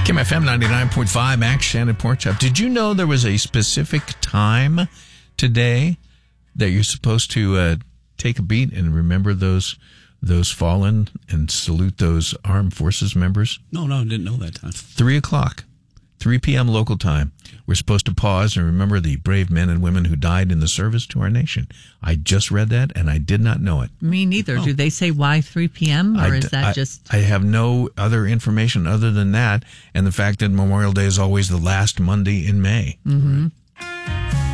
KMFM 99.5, Max Shannon Pork Chop. Did you know there was a specific time today that you're supposed to take a beat and remember those fallen and salute those armed forces members? No, I didn't know that time. 3 o'clock, 3 p.m. local time. We're supposed to pause and remember the brave men and women who died in the service to our nation. I just read that, and I did not know it. Me neither. Do they say why 3 p.m., or is that just... I have no other information other than that, and the fact that Memorial Day is always the last Monday in May. Mm-hmm.